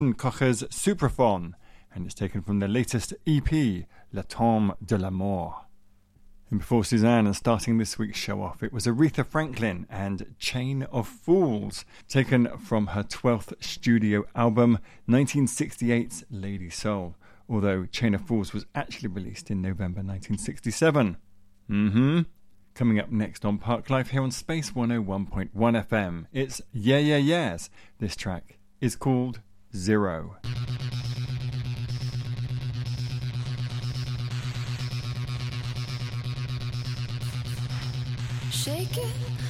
Kocher's Supraphon, and it's taken from their latest EP, Le Tombe de la Mort. And before Suzanne and starting this week's show off, it was Aretha Franklin and Chain of Fools, taken from her 12th studio album, 1968's Lady Soul, although Chain of Fools was actually released in November 1967. Coming up next on Park Life here on Space 101.1 FM, it's Yeah Yeah Yeahs. This track is called Zero. Shake it